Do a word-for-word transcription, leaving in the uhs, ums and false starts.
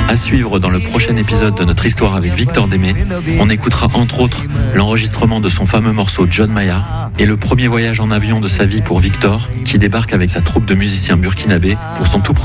À suivre dans le prochain épisode de notre histoire avec Victor Démé, on écoutera entre autres l'enregistrement de son fameux morceau John Mayer et le premier voyage en avion de sa vie pour Victor, qui débarque avec sa troupe de musiciens burkinabés pour son tout premier